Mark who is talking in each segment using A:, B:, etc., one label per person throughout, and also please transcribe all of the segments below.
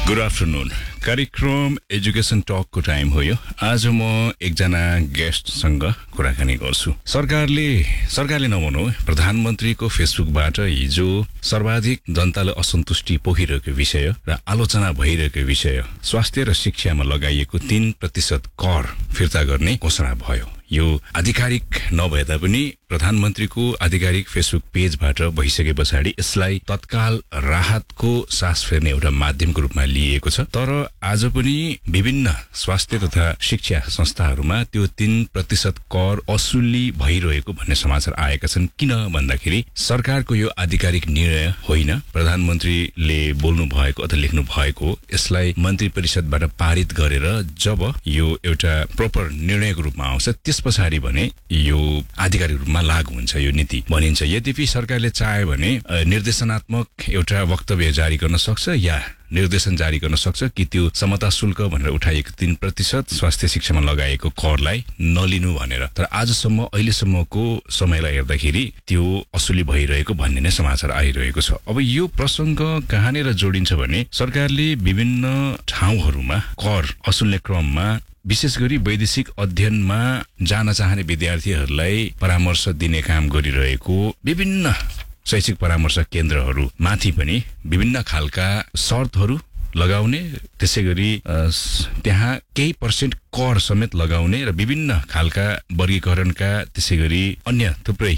A: Good afternoon. कार्यक्रम education टकको time हो यो। आज म एकजना गेस्टसँग कुराकानी गर्छु। सरकारले नभनौँ, प्रधानमन्त्रीको फेसबुकबाट हिजो सर्वाधिक जनताले असन्तुष्टि पोखिरहेको विषय र आलोचना भइरहेको विषय स्वास्थ्य र शिक्षामा लगाइएको 3% कर फिर्ता गर्ने घोषणा भयो। यो आधिकारिक नभए तापनि प्रधानमन्त्रीको आधिकारिक फेसबुक पेजबाट भइसके पछाडि यसलाई तत्काल राहतको सास फेर्ने एउटा माध्यमको रूपमा लिइएको छ। तर आज पनि विभिन्न स्वास्थ्य तथा शिक्षा संस्थाहरूमा त्यो 3% कर असुली भइरहेको भन्ने समाचार आएका छन्। किन भन्दाखेरि सरकारको यो आधिकारिक निर्णय होइन, प्रधानमन्त्रीले बोल्नु भएको अथवा लेख्नु भएको, यसलाई मन्त्री परिषदबाट पारित गरेर जब यो एउटा प्रपर निर्णयको रूपमा आउँछ त्यस पछाडि भने यो आधिकारिक रूपमा लागू हुन्छ यो नीति भनिन्छ। यद्यपि सरकारले चाहे भने निर्देशनात्मक एउटा वक्तव्य जारी गर्न सक्छ या निर्देशन जारी गर्न सक्छ कि त्यो समता शुल्क भनेर उठाइएको 3% स्वास्थ्य शिक्षामा लगाएको करलाई नलिनु भनेर। तर आजसम्म अहिलेसम्मको समयलाई हेर्दाखेरि त्यो असुली भइरहेको भन्ने नै समाचार आइरहेको छ। अब यो प्रसंग कहाँनिर जोडिन्छ भने सरकारले विभिन्न ठाउँहरूमा कर असुल्ने क्रममा विशेष गरी वैदेशिक अध्ययनमा जान चाहने विद्यार्थीहरूलाई परामर्श दिने काम गरिरहेको विभिन्न शैक्षिक परामर्श केन्द्रहरू माथि पनि विभिन्न खालका शर्तहरू लगाउने, त्यसै गरी त्यहाँ केही % कर समेत लगाउने र विभिन्न खालका वर्गीकरणका त्यसै गरी अन्य थुप्रै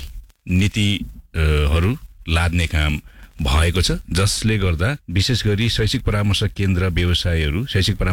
A: नीतिहरू लाद्ने काम भएको छ, जसले गर्दा विशेष गरी शैक्षिक परामर्श केन्द्र व्यवसायहरू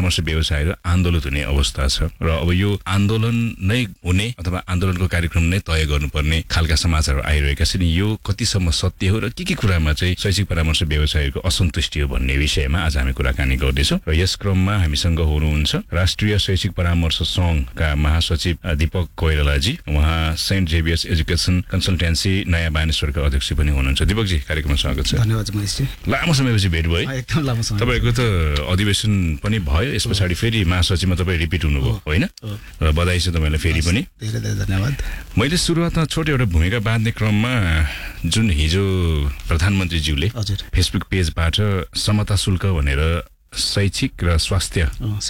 A: आन्दोलित हुने अवस्था छ। र अब यो आन्दोलन नै हुने अथवा आन्दोलनको कार्यक्रम नै तय गर्नुपर्ने खालका समाचारहरू आइरहेका छन्। यो कतिसम्म सत्य हो र के कुरामा चाहिँ शैक्षिक परामर्श व्यवसायहरूको असन्तुष्टि हो भन्ने विषयमा आज हामी कुराकानी गर्दैछौँ। र यस क्रममा हामीसँग हुनुहुन्छ राष्ट्रिय शैक्षिक परामर्श संघका महासचिव दीपक कोइरालाजी। उहाँ सेन्ट जेभियर्स एजुकेसन कन्सल्टेन्सी नयाँ बानेश्वरका अध्यक्ष पनि हुनुहुन्छ। दीपकजी, कार्यक्रममा स्वागत छ।
B: धन्यवाद महेशजी।
A: लामो समयपछि भेट भयो।
B: एकदम लामो समय।
A: तपाईको त अधिवेशन पनि भयो, यस पछाडि फेरि महासचिवमा तपाईँ रिपिट हुनुभयो होइन? र बधाई छ तपाईँलाई फेरि पनि।
B: धेरै धेरै धन्यवाद। मैले
A: सुरुवातमा छोटो एउटा भूमिका बाँध्ने क्रममा जुन हिजो प्रधानमन्त्रीज्यूले फेसबुक पेजबाट समता शुल्क भनेर शैक्षिक र स्वास्थ्य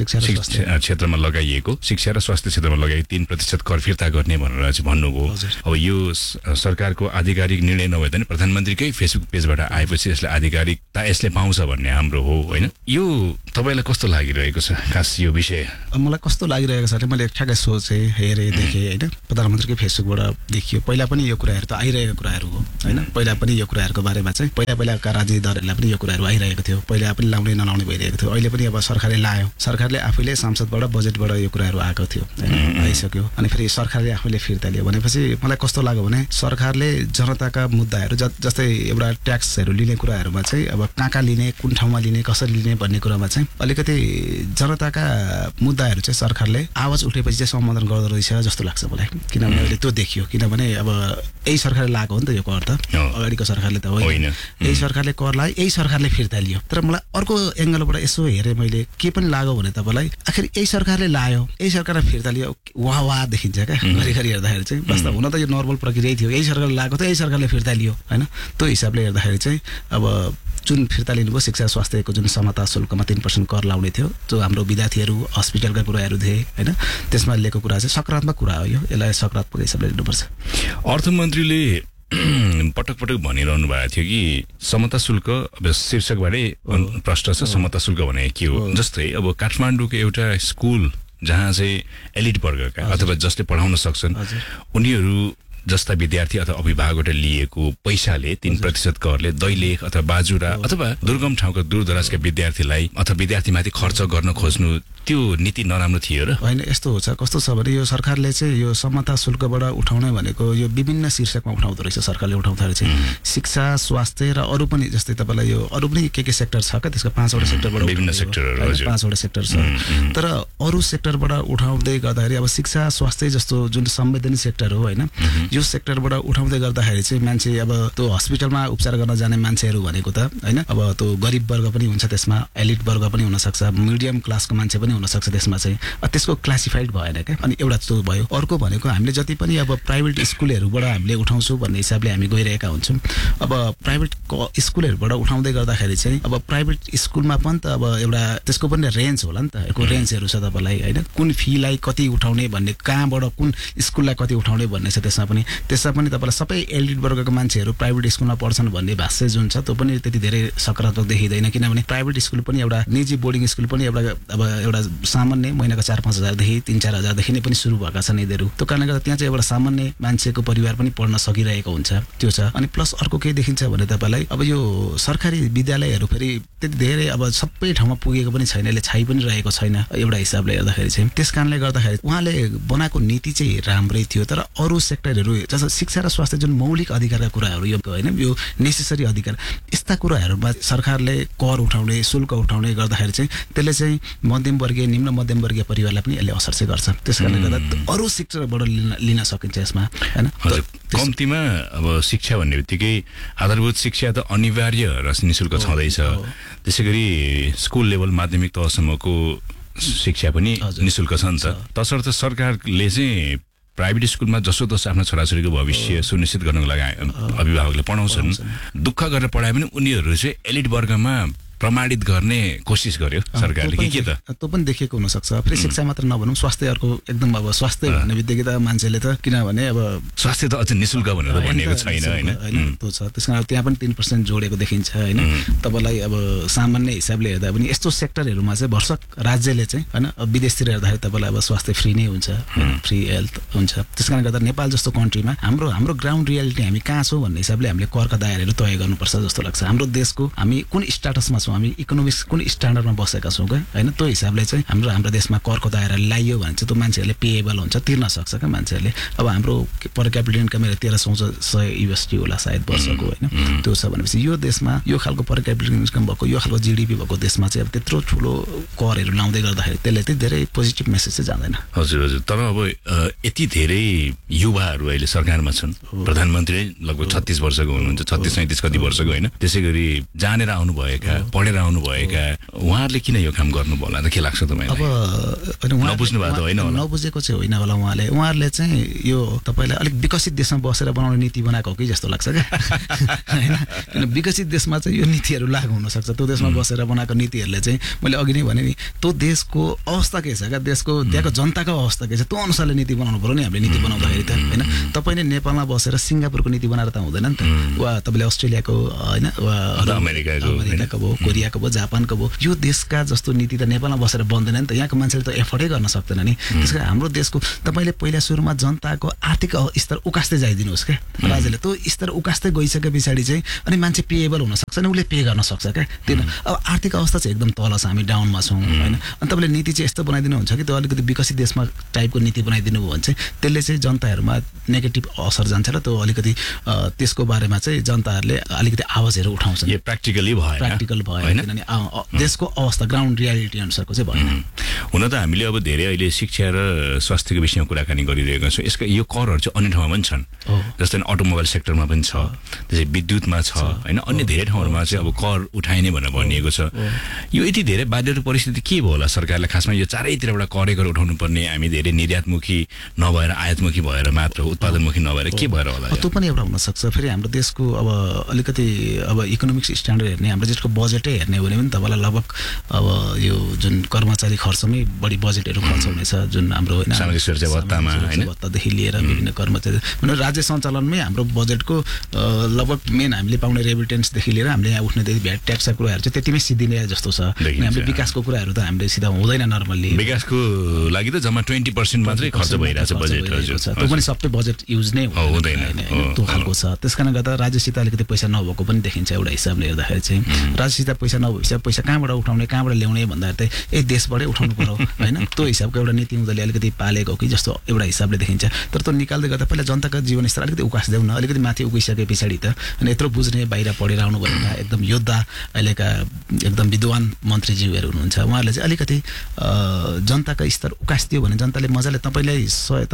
A: क्षेत्रमा लगाइएको शिक्षा र स्वास्थ्य क्षेत्रमा लगाइएको 3% कर फिर्ता गर्ने भनेर चाहिँ भन्नुभयो। अब यो सरकारको आधिकारिक निर्णय नभए पनि प्रधानमन्त्रीकै फेसबुक पेजबाट आएपछि यसले आधिकारिकता यसले पाउँछ भन्ने हाम्रो हो होइन? यो तपाईँलाई कस्तो लागिरहेको छ खास यो विषय?
B: मलाई कस्तो लागिरहेको छ भने मैले ठ्याक्कै सोचेँ, हेरेँ, देखेँ होइन। प्रधानमन्त्रीकै फेसबुकबाट देखियो। पहिला पनि यो कुराहरू त आइरहेको कुराहरू हो होइन? पहिला पनि यो कुराहरूको बारेमा चाहिँ पहिलाका राजनीतिदलहरूलाई पनि यो कुराहरू आइरहेको थियो। पहिला पनि लाउने नलाउने भइरहेको थियो। अहिले पनि अब सरकारले लायो, सरकारले आफैले संसदबाट बजेटबाट यो कुराहरू आएको थियो होइन, आइसक्यो। अनि फेरि सरकारले आफैले फिर्ता लियो भनेपछि मलाई कस्तो लाग्यो भने सरकारले जनताका मुद्दाहरू जस्तै एउटा ट्याक्सहरू लिने कुराहरूमा चाहिँ अब कहाँ लिने, कुन ठाउँमा लिने, कसरी लिने भन्ने कुरामा चाहिँ अलिकति जनताका मुद्दाहरू चाहिँ सरकारले आवाज उठेपछि चाहिँ सम्बोधन गर्दो रहेछ जस्तो लाग्छ मलाई। किनभने अहिले त्यो देखियो, किनभने अब यही सरकारले लगाएको हो नि त यो कर त, अगाडिको सरकारले त होइन। यही सरकारले कर लगायो, यही सरकारले फिर्ता लियो। तर मलाई अर्को एङ्गलबाट यसो हेरेँ मैले, के पनि लाग्यो भने तपाईँलाई आखिर यही सरकारले लायो, यही सरकारले फिर्ता लियो, वाह देखिन्छ क्या घरिघरि हेर्दाखेरि चाहिँ। वास्तव हुन त यो नर्मल प्रक्रिया थियो, यही सरकारले लगाएको त यही सरकारले फिर्ता लियो होइन? त्यो हिसाबले हेर्दाखेरि चाहिँ अब जुन फिर्ता लिनुभयो शिक्षा स्वास्थ्यको जुन समता शुल्कमा 3% कर लाउने थियो, जो हाम्रो विद्यार्थीहरू हस्पिटलका कुराहरू थिए होइन, त्यसमा लिएको कुरा चाहिँ सकारात्मक कुरा हो। यसलाई सकारात्मक हिसाबले लिनुपर्छ।
A: अर्थमन्त्रीले पटक भनिरहनु भएको थियो कि समता शुल्क, अब शीर्षकबाटै प्रश्न छ समता शुल्क भने के हो। जस्तै अब काठमाडौँको एउटा स्कुल जहाँ चाहिँ एलिट वर्गका अथवा जसले पढाउन सक्छन् उनीहरू जस्ता विद्यार्थी अथवा अभिभावकबाट लिएको पैसाले 3% करले दैलेख अथवा बाजुरा अथवा दुर्गम ठाउँका दूरदराजका विद्यार्थीलाई अथवा विद्यार्थीमाथि खर्च गर्न खोज्नु त्यो नीति नराम्रो थियो र
B: होइन? यस्तो हुन्छ, कस्तो छ भने यो सरकारले चाहिँ यो समता शुल्कबाट उठाउने भनेको यो विभिन्न शीर्षकमा उठाउँदो रहेछ। सरकारले उठाउँदाखेरि चाहिँ शिक्षा, स्वास्थ्य र अरू पनि, जस्तै तपाईँलाई यो अरू पनि के सेक्टर छ क्या, त्यसको 5वटा सेक्टरबाट
A: विभिन्न सेक्टरहरू
B: 5वटा सेक्टर छ। तर अरू सेक्टरबाट उठाउँदै गर्दाखेरि अब शिक्षा स्वास्थ्य जस्तो जुन संवेदनशील सेक्टर हो होइन, यो सेक्टरबाट उठाउँदै गर्दाखेरि चाहिँ मान्छे अब त्यो हस्पिटलमा उपचार गर्न जाने मान्छेहरू भनेको त हैन अब त्यो गरिब वर्ग पनि हुन्छ त्यसमा एलिट वर्ग पनि हुन सक्छ मिडियम क्लासको मान्छे पनि हुन सक्छ त्यसमा चाहिँ त्यसको क्लासिफाइड भएन के अनि एउटा त्यो भयो अर्को भनेको हामीले जति पनि अब प्राइभेट स्कुलहरूबाट हामीले उठाउँछौँ भन्ने हिसाबले हामी गइरहेका हुन्छौँ अब प्राइभेट स्कुलहरूबाट उठाउँदै गर्दाखेरि चाहिँ अब प्राइभेट स्कुलमा पनि त अब एउटा त्यसको पनि रेन्ज होला नि त यसको रेन्जहरू छ तपाईँलाई हैन कुन फीलाई कति उठाउने भन्ने कहाँबाट कुन स्कुललाई कति उठाउने भन्ने छ त्यसमा पनि तपाईँलाई सबै एलिट वर्गका मान्छेहरू प्राइभेट स्कुलमा पढ्छन् भन्ने भाष्य जुन छ त्यो पनि त्यति धेरै सकारात्मक देखिँदैन किनभने प्राइभेट स्कुल पनि एउटा निजी बोर्डिङ स्कुल पनि एउटा सामान्य महिनाको 4-5 हजारदेखि 3-4 हजारदेखि नै पनि सुरु भएका छन् यिनीहरू त्यो कारणले गर्दा त्यहाँ चाहिँ एउटा सामान्य मान्छेको परिवार पनि पढ्न सकिरहेको हुन्छ त्यो छ अनि प्लस अर्को के देखिन्छ भने तपाईँलाई अब यो सरकारी विद्यालयहरू फेरि त्यति धेरै अब सबै ठाउँमा पुगेको पनि छैन यसले छाइ पनि रहेको छैन एउटा हिसाबले हेर्दाखेरि चाहिँ त्यस कारणले गर्दाखेरि उहाँले बनाएको नीति चाहिँ राम्रै थियो तर अरू सेक्टरहरू जस्तो शिक्षा र स्वास्थ्य जुन मौलिक अधिकारका कुराहरू यो हैन यो नेसेसरी अधिकार यस्ता कुराहरूमा सरकारले कर उठाउने शुल्क उठाउने गर्दाखेरि चाहिँ त्यसले चाहिँ मध्यमवर्गीय निम्न मध्यमवर्गीय परिवारलाई पनि यसले असर चाहिँ गर्छ त्यसकारणले गर्दा अरू सेक्टरबाट लिन सकिन्छ यसमा हैन
A: कम्तीमा अब शिक्षा भन्ने बित्तिकै आधारभूत शिक्षा त अनिवार्य र निशुल्क छँदैछ त्यसैगरी स्कुल लेभल माध्यमिक तहसम्मको शिक्षा पनि निशुल्क छ नि त तसर्थ सरकारले चाहिँ प्राइभेट स्कुलमा जसोतसो आफ्नो छोराछोरीको भविष्य सुनिश्चित गर्नको लागि अभिभावकले पढाउँछन् दुःख गरेर पढाए पनि उनीहरू चाहिँ एलिट वर्गमा प्रमाणित गर्ने कोसिस गर्यो सरकारले के त
B: त्यो पनि देखिएको हुन सक्छ फ्री शिक्षा मात्र नभनौँ स्वास्थ्य अर्को एकदम अब स्वास्थ्य भन्ने बित्तिकै त मान्छेले त किनभने अब
A: स्वास्थ्य त अझ निशुल्क भनेर भनिएको छैन हैन
B: त्यो छ त्यसकारण त्यहाँ पनि 3% जोडेको देखिन्छ हैन तपाईलाई अब सामान्य हिसाबले हेर्दा पनि यस्तो सेक्टरहरूमा चाहिँ भर्सक राज्यले चाहिँ हैन विदेशतिर हेर्दाखेरि तपाईलाई अब स्वास्थ्य फ्री नै हुन्छ फ्री हेल्थ हुन्छ त्यसकारण गर्दा नेपाल जस्तो कन्ट्रीमा हाम्रो ग्राउन्ड रियालिटी हामी कहाँ छौँ भन्ने हिसाबले हामीले करका दायराहरू तय गर्नुपर्छ जस्तो लाग्छ हाम्रो देशको हामी कुन स्ट्याटसमा छौँ हामी इकोनोमिक्स कुन स्ट्यान्डर्डमा बसेका छौँ क्या हैन त्यो हिसाबले चाहिँ हाम्रो देशमा करको दायरा ल्याइयो भने चाहिँ त्यो मान्छेहरूले पेएबल हुन्छ तिर्न सक्छ क्या मान्छेहरूले अब हाम्रो पर क्यापिटल इन्कम 1300 USD होला सायद वर्षको हैन त्यो छ भनेपछि यो देशमा यो खालको पर क्यापिटल इन्कम भएको यो खालको जीडीपी भएको देशमा चाहिँ अब त्यत्रो ठुलो करहरू लाउँदै गर्दाखेरि त्यसले चाहिँ धेरै पोजिटिभ मेसेज चाहिँ जाँदैन
A: हजुर तर अब यति धेरै युवाहरू अहिले सरकारमा छन् प्रधानमन्त्री लगभग 36 वर्षको हुनुहुन्छ 36-37 कति वर्षको हैन त्यसैगरी जानेर आउनु भएका पढेर आउनु भएका उहाँहरूले किन यो काम गर्नुभयो होला त के लाग्छ तपाईलाई
B: अब
A: नबुझ्नु भएको होइन होला
B: नबुझेको चाहिँ होइन होला उहाँहरूले चाहिँ यो तपाईलाई अलिक विकसित देशमा बसेर बनाउने नीति बनाएको हो कि जस्तो लाग्छ क्या हैन विकसित देशमा चाहिँ यो नीतिहरू लागू हुन सक्छ त्यो देशमा बसेर बनाएको नीतिहरूले चाहिँ मैले अघि नै भने नि त्यो देशको अवस्था के छ क्या देशको त्यहाँको जनताको अवस्था के छ त्यो अनुसारले नीति बनाउनु पर्यो नि हामीले नीति बनाउँदाखेरि त हैन तपाईले नेपालमा बसेर सिङ्गापुरको नीति बनाएर त हुँदैन नि त वा तपाईले अस्ट्रेलियाको हैन वा अमेरिकाको भयो कोरियाको भयो जापानको भयो यो देशका जस्तो नीति त नेपालमा बसेर बन्दैन नि त यहाँको मान्छेले त एफोर्डै गर्न सक्दैन नि त्यसकारण हाम्रो देशको तपाईले पहिला सुरुमा जनताको आर्थिक स्तर उकास्दै जाइदिनुहोस् क्या राज्यले त्यो स्तर उकास्दै गइसके पछाडि चाहिँ अनि मान्छे पेएबल हुन सक्छ नि उसले पे गर्न सक्छ क्या त्यो अब आर्थिक अवस्था चाहिँ एकदम तल छ हामी डाउनमा छौँ हैन अनि तपाईँले नीति चाहिँ यस्तो बनाइदिनु हुन्छ कि त्यो अलिकति विकसित देशमा टाइपको नीति बनाइदिनु भयो भने चाहिँ त्यसले चाहिँ जनताहरूमा नेगेटिभ असर जान्छ र त्यो अलिकति त्यसको बारेमा चाहिँ जनताहरूले अलिकति आवाजहरू उठाउँछन्
A: यो प्र्याक्टिकल
B: भएन किनभने देशको अवस्था ग्राउन्ड रियालिटी अनुसारको चाहिँ भएन
A: हुन त हामीले अब धेरै अहिले शिक्षा र स्वास्थ्यको विषयमा कुराकानी गरिरहेका छौँ यसका यो करहरू चाहिँ अन्य ठाउँमा पनि छन् जस्तै अटोमोबाइल सेक्टरमा पनि छ त्यसै विद्युतमा छ हैन अन्य धेरै ठाउँहरूमा चाहिँ अब कर उठाइने भनेर भनिएको छ यो यति धेरै बाध्यता परिस्थिति के भयो होला सरकारले खासमा यो चारैतिरबाट कर उठाउनु पर्ने हामी धेरै निर्यातमुखी नभएर आयातमुखी भएर मात्र उत्पादनमुखी नभएर के भएर होला
B: त्यो पनि एउटा हुन सक्छ फेरि हाम्रो देशको अब अलिकति अब इकोनोमिक्स स्ट्यान्डर्ड हेर्ने हाम्रो देशको बजेटै हेर्ने हो भने पनि तपाईँलाई लगभग अब यो जुन कर्मचारी खर्चमै बढी बजेटहरू खर्च हुनेछ जुन हाम्रो हैन
A: सामाजिक सुरक्षा भत्तामा हैन
B: भत्तादेखि लिएर विभिन्न कर्मचारी भने राज्य सञ्चालनमै हाम्रो बजेटको लगभग मेन हामीले पाउने रेभिटेन्सदेखि लिएर हामीले यहाँ उठ्नेदेखि भ्याट ट्याक्सका कुराहरू चाहिँ त्यतिमै सिद्धिने जस्तो छ हामीले विकासको कुराहरू त हामीले सिधा हुँदैन नर्मल्ली
A: विकासको लागि त जम्मा 20% मात्रै खर्च भइरहेछ बजेट हजुर
B: त्यो पनि सबै बजेट युज नै हुँदैन त्यो खालको छ त्यसकारण गर्दा राज्यसित अलिकति पैसा नभएको पनि देखिन्छ एउटा हिसाबले हेर्दाखेरि चाहिँ राज्यसित हिसाब पैसा नभएपछि पैसा कहाँबाट उठाउने कहाँबाट ल्याउने भन्दाखेरि चाहिँ देशबाटै उठाउनु पर्यो होइन त्यो हिसाबको एउटा नीति उनीहरूले अलिकति पालेको कि जस्तो एउटा हिसाबले देखिन्छ तर त्यो निकाल्दै गर्दा पहिला जनताको जीवनस्तर अलिकति उकास्दैउ न अलिकति माथि उकिसके पछाडि त अनि यत्रो बुझ्ने बाहिर पढेर आउनु भएन एकदम योद्धा अहिलेका एकदम विद्वान मन्त्रीज्यूहरू हुनुहुन्छ उहाँहरूले चाहिँ अलिकति जनताको स्तर उकास्दियो भने जनताले मजाले तपाईँलाई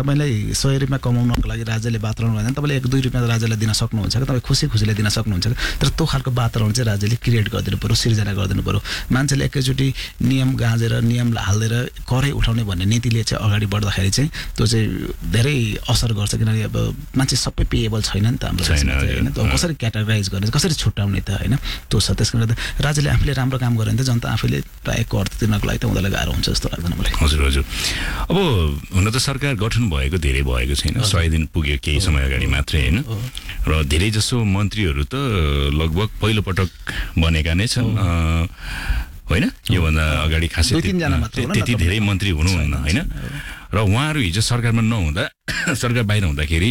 B: 100 रुपियाँ कमाउनको लागि राज्यले वातावरण गर्दैन तपाईँले 1-2 रुपियाँ राज्यलाई दिन सक्नुहुन्छ कि तपाईँ खुसीले दिन सक्नुहुन्छ तर त्यो खालको वातावरण चाहिँ राज्यले क्रिएट गरिदिनु पर्यो सिर्जना गरिदिनु पर्यो मान्छेले एकैचोटि नियम गाँजेर नियम हाल्देर करै उठाउने भन्ने नीतिले चाहिँ अगाडि बढ्दाखेरि चाहिँ त्यो चाहिँ धेरै असर गर्छ किनभने अब मान्छे सबै पेएबल छैन नि त हाम्रो होइन त्यो कसरी क्याटेगराइज गर्ने कसरी छुट्याउने त होइन त्यो छ त्यसले गर्दा राज्यले आफूले राम्रो काम गर्यो भने त जनता आफैले प्रायः कर तिर्नको लागि त उनीहरूलाई गाह्रो हुन्छ जस्तो लाग्दैन मलाई
A: हजुर अब हुन त सरकार गठन भएको धेरै भएको छैन 100 दिन पुग्यो केही समय अगाडि मात्रै होइन र धेरै जसो मन्त्रीहरू त लगभग पहिलो पटक बनेका नै छन् होइन योभन्दा अगाडि खासै त्यति धेरै मन्त्री हुनुहुन्न होइन र उहाँहरू हिजो सरकारमा नहुँदा सरकार बाहिर हुँदाखेरि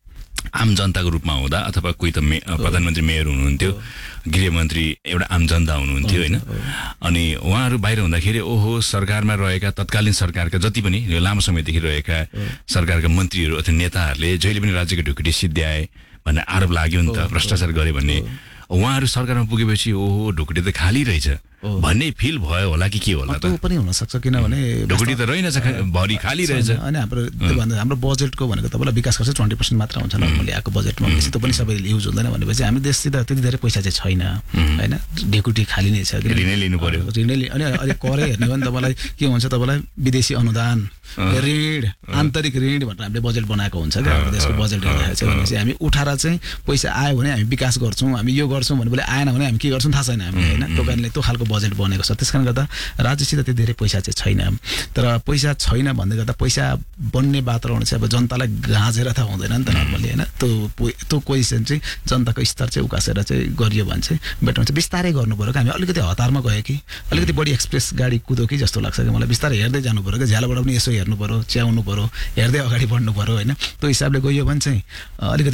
A: आम जनताको रूपमा हुँदा अथवा कोही त प्रधानमन्त्री मेयर हुनुहुन्थ्यो गृहमन्त्री एउटा आम जनता हुनुहुन्थ्यो होइन अनि उहाँहरू बाहिर हुँदाखेरि ओहो सरकारमा रहेका तत्कालीन सरकारका जति पनि लामो समयदेखि रहेका सरकारका मन्त्रीहरू अथवा नेताहरूले जहिले पनि राज्यको ढुकुटी सिद्ध्याए भन्ने आरोप लाग्यो नि त भ्रष्टाचार गरे भन्ने उहाँहरू सरकारमा पुगेपछि ओहो ढुकुटी त खाली रहेछ भन्ने फिल भयो होला कि के होला त
B: त्यो पनि हुन सक्छ किनभने
A: ढुकुटी त रहेनछ भरि खाली रहेछ
B: अनि हाम्रो बजेटको भनेको तपाईँलाई विकास खर्च 20% मात्र हुन्छ नर्मली आएको बजेटमा भनेपछि त्यो पनि सबै युज हुँदैन भनेपछि हामी देशसित त्यति धेरै पैसा चाहिँ छैन होइन ढुकुटी खाली नै छ
A: ऋणै लिनु पर्यो
B: अनि अलिक करै हेर्ने भने तपाईँलाई के हुन्छ तपाईँलाई विदेशी अनुदान ऋण आन्तरिक ऋण भनेर हामीले बजेट बनाएको हुन्छ क्या हाम्रो देशको बजेट हेर्दाखेरि चाहिँ भनेपछि हामी उठाएर चाहिँ पैसा आयो भने हामी विकास गर्छौँ हामी यो गर्छौँ भनेपछि आएन भने हामी के गर्छौँ थाहा छैन हामी होइन त्यो कारणले त्यो खालको बजेट बनेको छ त्यसकारण गर्दा राज्यसित त्यति धेरै पैसा चाहिँ छैन तर पैसा छैन भन्दै गर्दा पैसा बन्ने वातावरण चाहिँ अब जनतालाई गाँजेर त हुँदैन नि त नर्मली होइन त्यो क्वेसन चाहिँ जनताको स्तर चाहिँ उकासेर चाहिँ गरियो भने चाहिँ बेटर हुन्छ बिस्तारै गर्नु पऱ्यो कि हामी अलिकति हतारमा गयो कि अलिकति बढी एक्सप्रेस गाडी कुदो कि जस्तो लाग्छ कि मलाई बिस्तारै हेर्दै जानु पऱ्यो कि झ्यालबाट पनि यसो हेर्नु पऱ्यो च्याउनु पऱ्यो हेर्दै अगाडि बढ्नु पऱ्यो होइन त्यो हिसाबले गयो भने चाहिँ अलिकति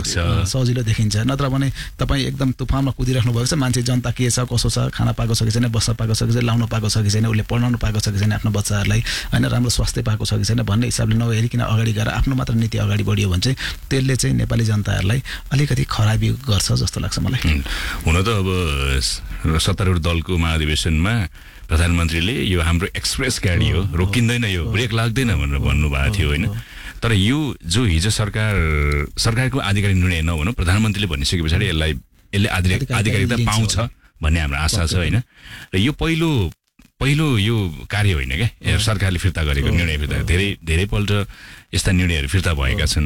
B: सजिलो देखिन्छ नत्र भने तपाईँ एकदम तुफानमा कुदिराख्नु भएको छ मान्छे जनता के छ कसो छ खाना पाएको छ कि छैन बस्न पाएको छ कि छैन लाउन पाएको छ कि छैन उसले पढाउनु पाएको छ कि छैन आफ्नो बच्चाहरूलाई होइन राम्रो स्वास्थ्य पाएको छ कि छैन भन्ने हिसाबले नहेरिकन अगाडि गएर आफ्नो मात्र नीति अगाडि बढ्यो भने चाहिँ त्यसले चाहिँ नेपाली जनताहरूलाई अलिकति खराबी गर्छ जस्तो लाग्छ मलाई
A: हुन त अब सत्तारूढ दलको महाधिवेशनमा प्रधानमन्त्रीले यो हाम्रो एक्सप्रेस गाडी हो रोकिँदैन यो ब्रेक लाग्दैन भनेर भन्नुभएको थियो होइन तर यो जो हिजो सरकारको आधिकारिक निर्णय नहुनु प्रधानमन्त्रीले भनिसके पछाडि यसले आधिकारिकता पाउँछ भन्ने हाम्रो आशा छ होइन र यो पहिलो यो कार्य होइन क्या सरकारले फिर्ता गरेको निर्णय फिर्ता धेरैपल्ट यस्ता निर्णयहरू फिर्ता भएका छन्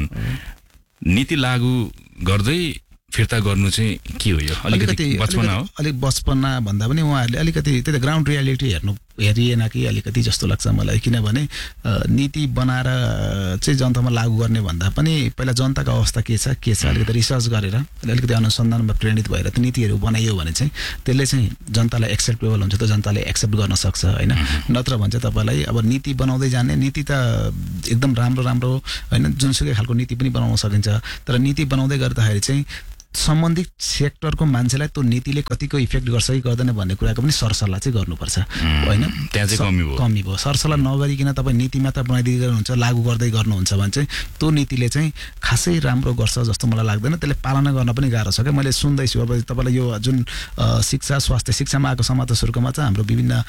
A: नीति लागू गर्दै फिर्ता गर्नु चाहिँ के हो यो अलिकति बचपना हो
B: अलिक बचपना भन्दा पनि उहाँहरूले अलिकति त्यही त ग्राउन्ड रियालिटी हेरिएन कि अलिकति जस्तो लाग्छ मलाई किनभने नीति बनाएर चाहिँ जनतामा लागू गर्ने भन्दा पनि पहिला जनताको अवस्था के छ अलिकति रिसर्च गरेर अलिकति अनुसन्धानमा प्रेरित भएर त्यो नीतिहरू बनाइयो भने चाहिँ त्यसले चाहिँ जनतालाई एक्सेप्टेबल हुन्छ त जनताले एक्सेप्ट गर्न सक्छ होइन नत्र भने चाहिँ तपाईँलाई अब नीति बनाउँदै जाने नीति त एकदम राम्रो होइन जुनसुकै खालको नीति पनि बनाउन सकिन्छ तर नीति बनाउँदै गर्दाखेरि चाहिँ सम्बन्धित सेक्टरको मान्छेलाई त्यो नीतिले कतिको इफेक्ट गर्छ कि गर्दैन भन्ने कुराको पनि सरसल्लाह चाहिँ गर्नुपर्छ होइन
A: त्यहाँ चाहिँ
B: कमी भयो सरसल्लाह नगरिकन तपाईँ नीति मात्र बनाइदिँदै गर्नुहुन्छ लागू गर्दै गर्नुहुन्छ भने चाहिँ त्यो नीतिले चाहिँ खासै राम्रो गर्छ जस्तो मलाई लाग्दैन त्यसले पालना गर्न पनि गाह्रो छ क्या मैले सुन्दैछु अब तपाईँलाई यो जुन शिक्षा स्वास्थ्य शिक्षामा आएको समाज सुरुकोमा चाहिँ हाम्रो विभिन्न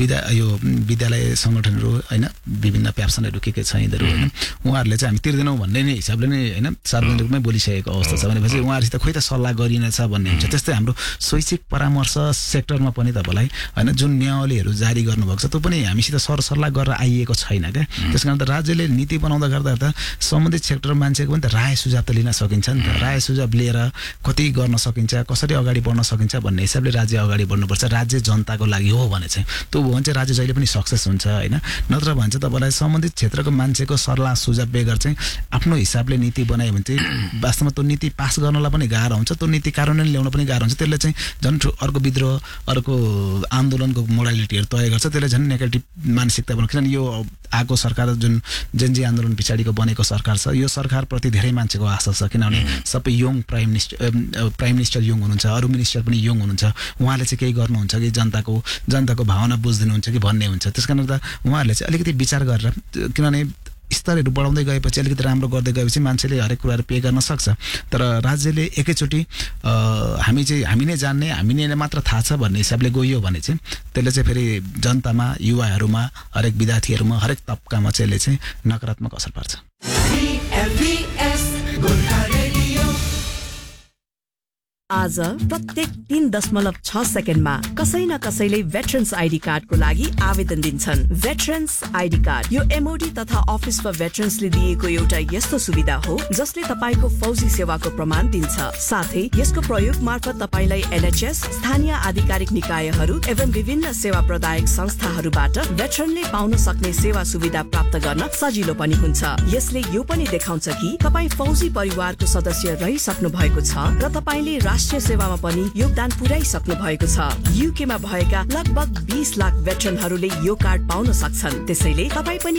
B: विद्यालय सङ्गठनहरू होइन विभिन्न पेप्सनहरू के छ यिनीहरू होइन उहाँहरूले चाहिँ हामी तिर्दैनौँ भन्ने नै हिसाबले नै होइन सार्वजनिक रूपमै बोलिसकेको अवस्था छ भनेपछि उहाँहरूसित खोइ त सल्लाह गरिनेछ भन्ने हुन्छ त्यस्तै हाम्रो शैक्षिक परामर्श सेक्टरमा पनि तपाईँलाई होइन जुन नियमावलीहरू जारी गर्नुभएको छ त्यो पनि हामीसित सरसल्लाह गरेर आइएको छैन क्या त्यस कारण त राज्यले नीति बनाउँदा गर्दा त सम्बन्धित सेक्टर मान्छेको पनि त राय सुझाव त लिन सकिन्छ नि त राय सुझाव लिएर कति गर्न सकिन्छ कसरी अगाडि बढ्न सकिन्छ भन्ने हिसाबले राज्य अगाडि बढ्नुपर्छ राज्य जनताको लागि हो भने चाहिँ त्यो हो भने चाहिँ राज्य जहिले पनि सक्सेस हुन्छ होइन नत्र भने चाहिँ तपाईँलाई सम्बन्धित क्षेत्रको मान्छेको सल्लाह सुझाव बेगर चाहिँ आफ्नो हिसाबले नीति बनायो भने चाहिँ वास्तवमा त्यो नीति पास गर्नलाई पनि गाह्रो हुन्छ, त्यो नीति कार्यान्वयन ल्याउन पनि गाह्रो हुन्छ। त्यसले चाहिँ झन् अर्को विद्रोह, अर्को आन्दोलनको मोडालिटीहरू तय गर्छ। त्यसले झन् नेगेटिभ मानसिकता बनाउँछ। किनभने यो आएको सरकार जुन जेनजी आन्दोलन पछाडिको बनेको सरकार छ, यो सरकारप्रति धेरै मान्छेको आशा छ। किनभने सबै यङ प्राइम मिनिस्टर यङ हुनुहुन्छ, अरू मिनिस्टर पनि यङ हुनुहुन्छ। उहाँले चाहिँ केही गर्नुहुन्छ कि जनताको भावना बुझिदिनुहुन्छ कि भन्ने हुन्छ। त्यस कारण त उहाँहरूले चाहिँ अलिकति विचार गरेर, किनभने स्तरहरू बढाउँदै गएपछि, अलिकति राम्रो गर्दै गएपछि मान्छेले हरेक कुराहरू पे गर्न सक्छ। तर राज्यले एकैचोटि हामी नै जान्ने, हामी नै मात्र थाहा छ भन्ने हिसाबले गइयो भने चाहिँ त्यसले चाहिँ फेरि जनतामा, युवाहरूमा, हरेक विद्यार्थीहरूमा, हरेक तबकामा चाहिँ यसले चाहिँ नकारात्मक असर पार्छ।
C: आज प्रत्येक 3.6 सेकेन्डमा कसै न कसैले भेटरन्स आइडी कार्डको लागि आवेदन दिन्छन्। भेटरन्स आइडी कार्ड यो एमओडी तथा अफिस फर भेटरन्सले दिएको एउटा यस्तो सुविधा हो जसले तपाईको फौजी सेवाको प्रमाण दिन्छ। साथै यसको प्रयोग मार्फत तपाईलाई एनएचएस, स्थानीय आधिकारिक निकायहरू एवं विभिन्न सेवा प्रदायक संस्थाहरूबाट भेटरनले पाउन सक्ने सेवा सुविधा प्राप्त गर्न सजिलो पनि हुन्छ। यसले यो पनि देखाउँछ कि तपाई फौजी परिवारको सदस्य रहिसक्नु भएको छ र तपाईले राष्ट्रिय सेवामा पनि योगदान पुर्याइसक्नु भएको छ। युकेमा भएका लगभग 20 लाख भेटरनहरूले यो कार्ड पाउन सक्छन्। त्यसैले तपाई पनि